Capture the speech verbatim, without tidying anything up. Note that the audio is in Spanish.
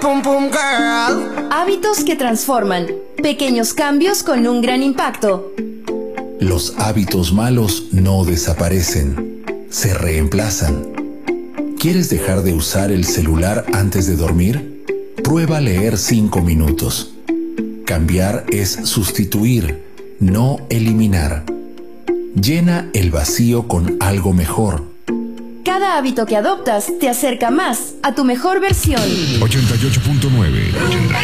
Pum pum girl. Hábitos que transforman. Pequeños cambios con un gran impacto. Los hábitos malos no desaparecen, se reemplazan. ¿Quieres dejar de usar el celular antes de dormir? Prueba leer cinco minutos. Cambiar es sustituir, no eliminar. Llena el vacío con algo mejor. Cada hábito que adoptas te acerca más a tu mejor versión. ochenta y ocho punto nueve